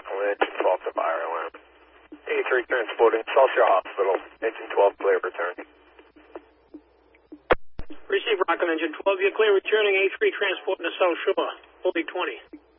Rockland, 12 to Ireland. A3 transporting Excelsior Hospital, engine 12 clear, return. Receive Rockland, engine 12, you're clear, returning A3 transporting to South Shore, fully 20.